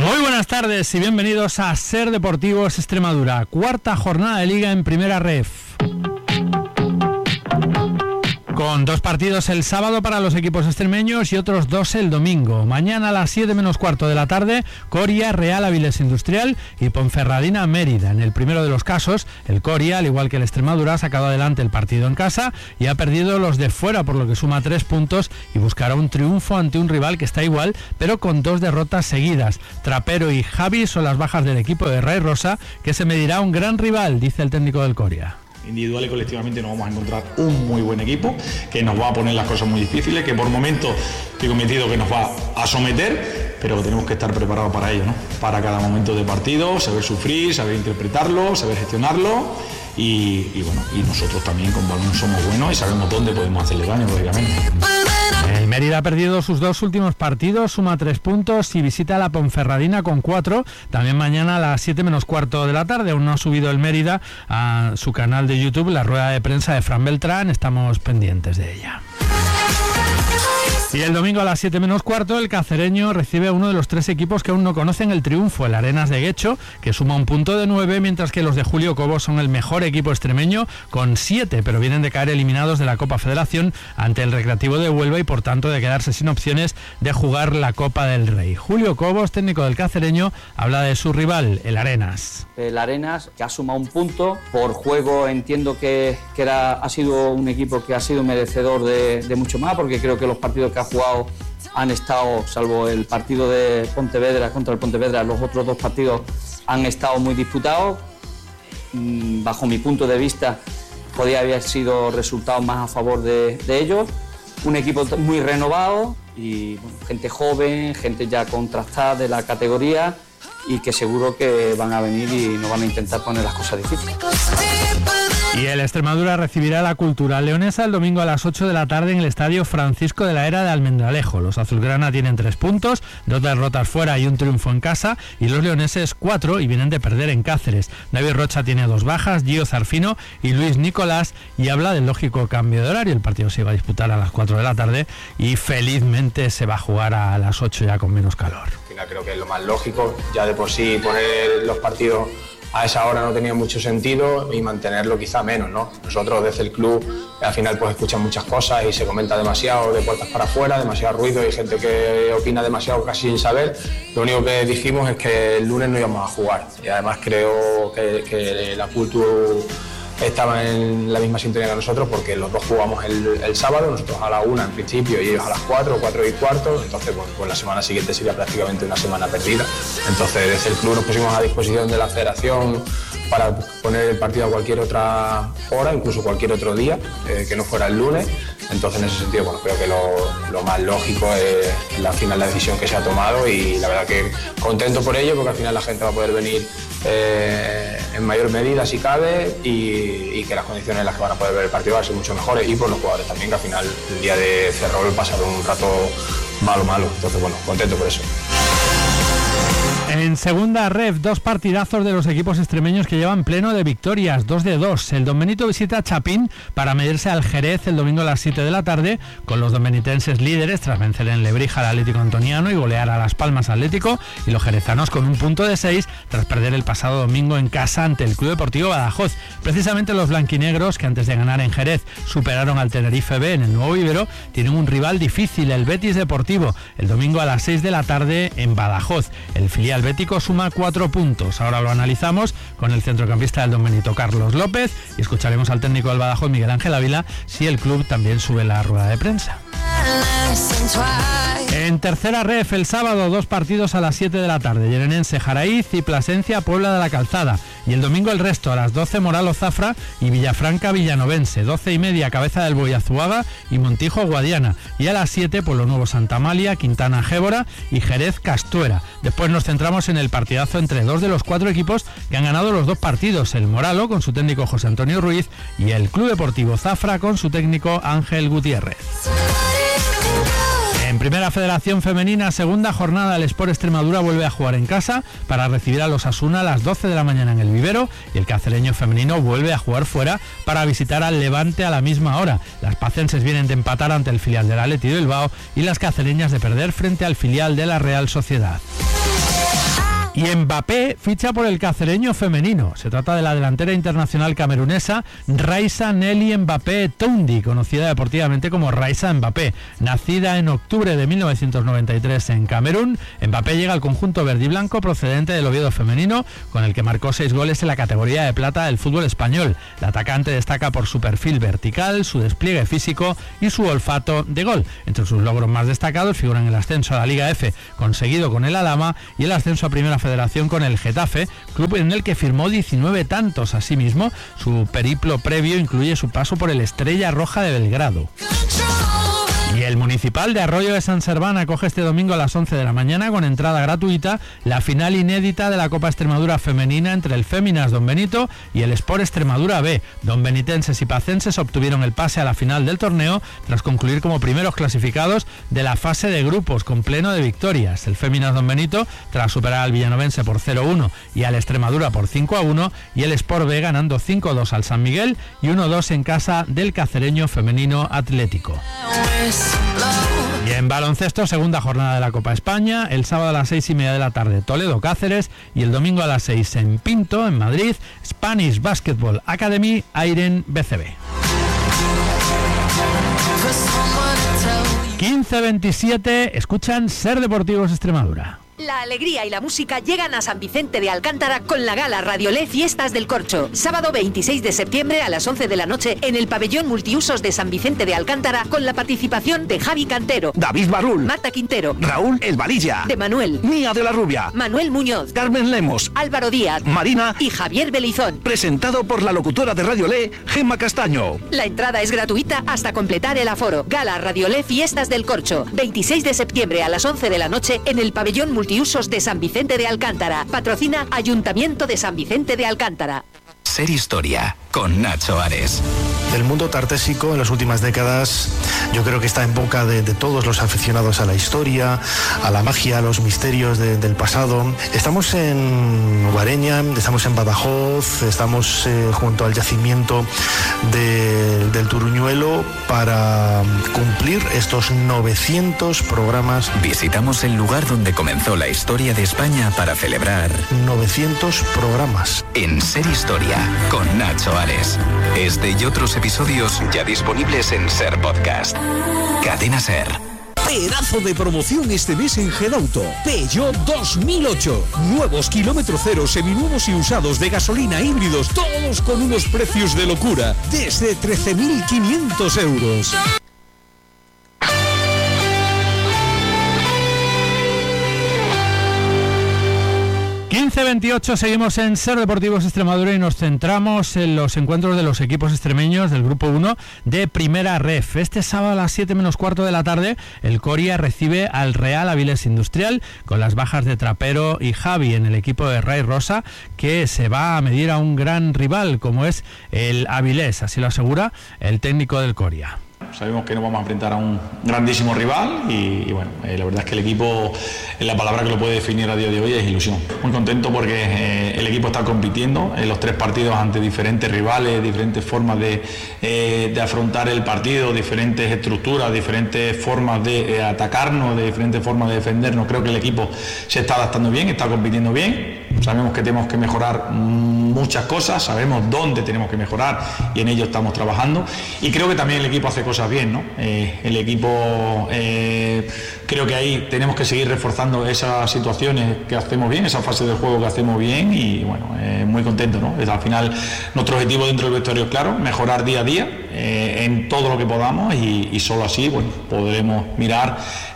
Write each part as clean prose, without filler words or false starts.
Muy buenas tardes y bienvenidos a Ser Deportivos Extremadura, cuarta jornada de Liga en Primera Ref. Con 2 partidos el sábado para los equipos extremeños y otros 2 el domingo. Mañana a las 7 menos cuarto de la tarde, Coria, Real Avilés Industrial y Ponferradina, Mérida. En el primero de los casos, el Coria, al igual que el Extremadura, ha sacado adelante el partido en casa y ha perdido los de fuera, por lo que suma 3 puntos y buscará un triunfo ante un rival que está igual, pero con 2 derrotas seguidas. Trapero y Javi son las bajas del equipo de Ray Rosa, que se medirá a un gran rival, dice el técnico del Coria. Individual y colectivamente nos vamos a encontrar un muy buen equipo que nos va a poner las cosas muy difíciles, que por momentos estoy convencido que nos va a someter, pero que tenemos que estar preparados para ello, ¿no? Para cada momento de partido, saber sufrir, saber interpretarlo, saber gestionarlo y nosotros también con balón somos buenos y sabemos dónde podemos hacerle daño, lógicamente. El Mérida ha perdido sus 2 últimos partidos, suma 3 puntos y visita a la Ponferradina con 4. También mañana a las 7 menos cuarto de la tarde. Aún no ha subido el Mérida a su canal de YouTube la rueda de prensa de Fran Beltrán. Estamos pendientes de ella. Y el domingo a las 7 menos cuarto, el cacereño recibe a uno de los 3 equipos que aún no conocen el triunfo, el Arenas de Guecho, que suma un punto de 9, mientras que los de Julio Cobos son el mejor equipo extremeño con 7, pero vienen de caer eliminados de la Copa Federación ante el Recreativo de Huelva y por tanto de quedarse sin opciones de jugar la Copa del Rey. Julio Cobos, técnico del cacereño, habla de su rival, el Arenas. El Arenas, que ha sumado un punto por juego, entiendo que ha sido un equipo que ha sido merecedor de mucho más, porque creo que los partidos que ha jugado han estado, salvo el partido de Pontevedra contra el Pontevedra, los otros 2 partidos han estado muy disputados. Bajo mi punto de vista, podría haber sido resultados más a favor de ellos. Un equipo muy renovado y gente joven, gente ya contrastada de la categoría y que seguro que van a venir y nos van a intentar poner las cosas difíciles. Y el Extremadura recibirá la Cultural Leonesa el domingo a las 8 de la tarde en el Estadio Francisco de la Era de Almendralejo. Los azulgrana tienen 3 puntos, 2 derrotas fuera y un triunfo en casa, y los leoneses 4 y vienen de perder en Cáceres. David Rocha tiene 2 bajas, Gio Zarfino y Luis Nicolás, y habla del lógico cambio de horario. El partido se iba a disputar a las 4 de la tarde y felizmente se va a jugar a las 8 ya con menos calor. Al final creo que es lo más lógico, ya de por sí poner los partidos a esa hora no tenía mucho sentido y mantenerlo quizá menos, ¿no? Nosotros desde el club al final pues escuchan muchas cosas y se comenta demasiado de puertas para afuera, demasiado ruido y gente que opina demasiado casi sin saber. Lo único que dijimos es que el lunes no íbamos a jugar y además creo que la cultura estaba en la misma sintonía que nosotros porque los dos jugamos el sábado, nosotros a la 1 en principio y ellos a las 4 y cuarto, entonces pues la semana siguiente sería prácticamente una semana perdida. Entonces desde el club nos pusimos a disposición de la federación para poner el partido a cualquier otra hora, incluso cualquier otro día, que no fuera el lunes. Entonces en ese sentido bueno, creo que lo más lógico es al final la decisión que se ha tomado y la verdad que contento por ello porque al final la gente va a poder venir en mayor medida si cabe y que las condiciones en las que van a poder ver el partido van a ser mucho mejores y por los jugadores también, que al final el día de Ferrol pasaron un rato malo, entonces bueno, contento por eso. En segunda ref, 2 partidazos de los equipos extremeños que llevan pleno de victorias, 2 de 2. El Don Benito visita a Chapín para medirse al Jerez el domingo a las 7 de la tarde, con los donbenitenses líderes tras vencer en Lebrija al Atlético Antoniano y golear a Las Palmas Atlético, y los jerezanos con un punto de 6 tras perder el pasado domingo en casa ante el Club Deportivo Badajoz. Precisamente los blanquinegros, que antes de ganar en Jerez superaron al Tenerife B en el Nuevo Vivero, tienen un rival difícil, el Betis Deportivo, el domingo a las 6 de la tarde en Badajoz. El filial bético suma 4 puntos. Ahora lo analizamos con el centrocampista del Don Benito, Carlos López, y escucharemos al técnico del Badajoz, Miguel Ángel Ávila, si el club también sube la rueda de prensa. En tercera ref, el sábado 2 partidos a las 7 de la tarde, Llenense Jaraíz y Plasencia Puebla de la Calzada, y el domingo el resto a las 12 Moralo Zafra y Villafranca Villanovense, 12:30 Cabeza del Buey Azuaga y Montijo Guadiana, y a las 7 Pueblo Nuevo Santa Amalia, Quintana Gébora y Jerez Castuera. Después nos centramos en el partidazo entre 2 de los 4 equipos que han ganado los 2 partidos, el Moralo con su técnico José Antonio Ruiz y el Club Deportivo Zafra con su técnico Ángel Gutiérrez. En Primera Federación Femenina, segunda jornada, el Sport Extremadura vuelve a jugar en casa para recibir a los Asuna a las 12 de la mañana en el Vivero, y el cacereño femenino vuelve a jugar fuera para visitar al Levante a la misma hora. Las pacenses vienen de empatar ante el filial del Athletic de Bilbao y las cacereñas de perder frente al filial de la Real Sociedad. Y Mbappé ficha por el cacereño femenino. Se trata de la delantera internacional camerunesa Raissa Nelly Mbappé Toundi, conocida deportivamente como Raissa Mbappé. Nacida en octubre de 1993 en Camerún, Mbappé llega al conjunto verde y blanco procedente del Oviedo femenino, con el que marcó 6 goles en la categoría de plata del fútbol español. La atacante destaca por su perfil vertical, su despliegue físico y su olfato de gol. Entre sus logros más destacados figuran el ascenso a la Liga F, conseguido con el Alhama, y el ascenso a Primera Federación con el Getafe, club en el que firmó 19 tantos. Asimismo, su periplo previo incluye su paso por el Estrella Roja de Belgrado. Y el Municipal de Arroyo de Sant Serván acoge este domingo a las 11 de la mañana, con entrada gratuita, la final inédita de la Copa Extremadura femenina entre el Féminas Don Benito y el Sport Extremadura B. Donbenitenses y pacenses obtuvieron el pase a la final del torneo tras concluir como primeros clasificados de la fase de grupos, con pleno de victorias. El Féminas Don Benito, tras superar al Villanovense por 0-1 y al Extremadura por 5-1, y el Sport B ganando 5-2 al San Miguel y 1-2 en casa del Cacereño Femenino Atlético. Y en baloncesto, segunda jornada de la Copa España, el sábado a las 6:30 de la tarde Toledo-Cáceres, y el domingo a las 6 en Pinto, en Madrid, Spanish Basketball Academy Airen BCB. 15:27, escuchan Ser Deportivos Extremadura. La alegría y la música llegan a San Vicente de Alcántara con la gala Radiolé Fiestas del Corcho. Sábado 26 de septiembre a las 11 de la noche en el pabellón multiusos de San Vicente de Alcántara, con la participación de Javi Cantero, David Barrul, Marta Quintero, Raúl El Valilla, de Manuel, Mía de la Rubia, Manuel Muñoz, Carmen Lemos, Álvaro Díaz, Marina y Javier Belizón. Presentado por la locutora de Radiolé, Gemma Castaño. La entrada es gratuita hasta completar el aforo. Gala Radiolé Fiestas del Corcho. 26 de septiembre a las 11 de la noche en el pabellón multiusos de San Vicente de Alcántara. Patrocina Ayuntamiento de San Vicente de Alcántara. Ser Historia, con Nacho Ares. El mundo tartésico en las últimas décadas yo creo que está en boca de todos los aficionados a la historia, a la magia, a los misterios del pasado. Estamos en Guareña, estamos en Badajoz, estamos junto al yacimiento del Turuñuelo para cumplir estos 900 programas. Visitamos el lugar donde comenzó la historia de España para celebrar 900 programas. En Ser Historia, con Nacho Ares. Este y otros episodios ya disponibles en Ser Podcast. Cadena Ser. Pedazo de promoción este mes en Gedauto. Peugeot 2008. Nuevos kilómetro cero, seminuevos y usados de gasolina, híbridos, todos con unos precios de locura. Desde 13.500 euros. 15:28, seguimos en Ser Deportivos Extremadura y nos centramos en los encuentros de los equipos extremeños del Grupo 1 de Primera Ref. Este sábado a las 7:15 de la tarde, el Coria recibe al Real Avilés Industrial, con las bajas de Trapero y Javi en el equipo de Ray Rosa, que se va a medir a un gran rival como es el Avilés, así lo asegura el técnico del Coria. Sabemos que nos vamos a enfrentar a un grandísimo rival y bueno, la verdad es que el equipo, la palabra que lo puede definir a día de hoy es ilusión. Muy contento porque el equipo está compitiendo en los 3 partidos ante diferentes rivales, diferentes formas de afrontar el partido, diferentes estructuras, diferentes formas de atacarnos, de diferentes formas de defendernos. Creo que el equipo se está adaptando bien, está compitiendo bien. Sabemos que tenemos que mejorar muchas cosas, sabemos dónde tenemos que mejorar y en ello estamos trabajando. Y creo que también el equipo hace cosas bien, ¿no? El equipo, creo que ahí tenemos que seguir reforzando esas situaciones que hacemos bien, esa fase del juego que hacemos bien y bueno, muy contento, ¿no? Al final nuestro objetivo dentro del vestuario es claro, mejorar día a día en todo lo que podamos y solo así, bueno, podremos mirar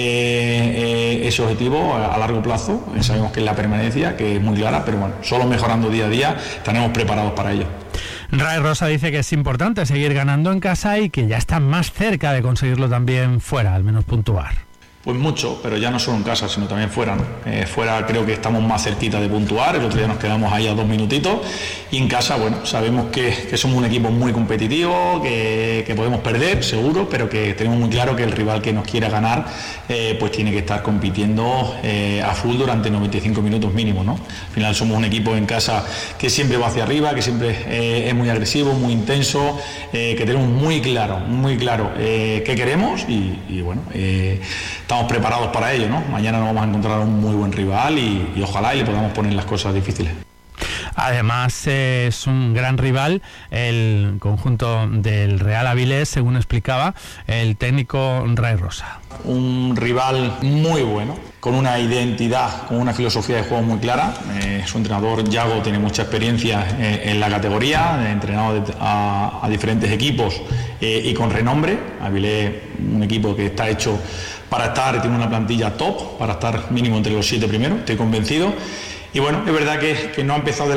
ese objetivo a largo plazo. Sabemos que es la permanencia, que es muy clara, pero bueno, solo mejorando día a día estaremos preparados para ello. Ray Rosa dice que es importante seguir ganando en casa y que ya está más cerca de conseguirlo también fuera, al menos puntuar. Pues mucho, pero ya no solo en casa, sino también fuera, ¿no? Fuera creo que estamos más cerquita de puntuar, el otro día nos quedamos ahí a 2 minutitos, y en casa, bueno, sabemos que somos un equipo muy competitivo, que podemos perder, seguro, pero que tenemos muy claro que el rival que nos quiera ganar, pues tiene que estar compitiendo a full durante 95 minutos mínimo, ¿no? Al final somos un equipo en casa que siempre va hacia arriba, que siempre es muy agresivo, muy intenso, que tenemos muy claro qué queremos y bueno, estamos estamos preparados para ello, ¿no? Mañana nos vamos a encontrar un muy buen rival y ojalá y le podamos poner las cosas difíciles. Además es un gran rival el conjunto del Real Avilés, según explicaba el técnico Ray Rosa. Un rival muy bueno, con una identidad, con una filosofía de juego muy clara. Su entrenador Yago tiene mucha experiencia en la categoría, ha entrenado a diferentes equipos y con renombre. Avilés, un equipo que está hecho para estar, tiene una plantilla top, para estar mínimo entre los 7 primeros, estoy convencido. Y bueno, es verdad que no ha empezado de la